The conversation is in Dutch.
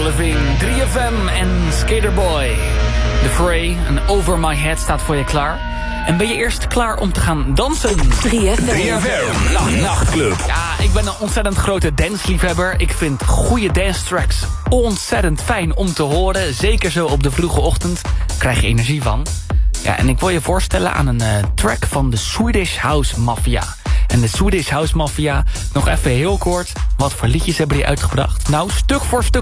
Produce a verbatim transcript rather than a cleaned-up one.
Avril Lavigne, drie F M en Skaterboy. The Fray en Over My Head staat voor je klaar. En ben je eerst klaar om te gaan dansen? drie F M. drie F M, Nacht, Nachtclub. Ja, ik ben een ontzettend grote dansliefhebber. Ik vind goede dance tracks ontzettend fijn om te horen. Zeker zo op de vroege ochtend. Krijg je energie van. Ja, en ik wil je voorstellen aan een uh, track van de Swedish House Mafia. En de Swedish House Mafia, nog even heel kort, wat voor liedjes hebben die uitgebracht? Nou, stuk voor stuk